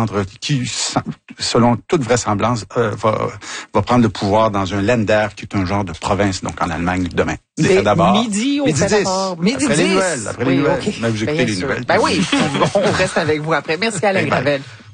qui, selon toute vraisemblance, va prendre le pouvoir dans un Länder, qui est un genre de province, donc en Allemagne, demain. D'abord. Midi 10. Après les nouvelles. Oui, okay. Vous écoutez les nouvelles. Ben oui, on reste avec vous après. Merci Alain Gravel.